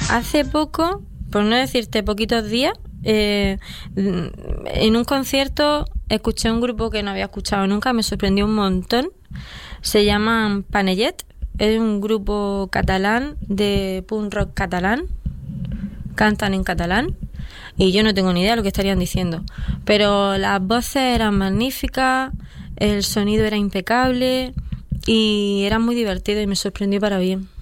Hace poco, por no decirte poquitos días, en un concierto escuché un grupo que no había escuchado nunca, me sorprendió un montón. Se llaman Panellet, es un grupo catalán de punk rock catalán, cantan en catalán y yo no tengo ni idea de lo que estarían diciendo, pero las voces eran magníficas, el sonido era impecable y era muy divertido y me sorprendió para bien.